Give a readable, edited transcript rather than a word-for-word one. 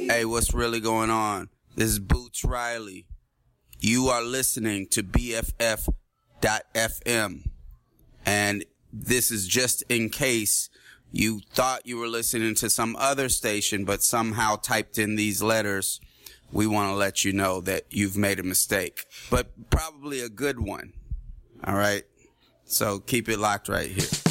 Hey, what's really going on? This is Boots Riley. You are listening to BFF.FM. And this is just in case you thought you were listening to some other station, but somehow typed in these letters. We want to let you know that you've made a mistake, but probably a good one. All right. So keep it locked right here.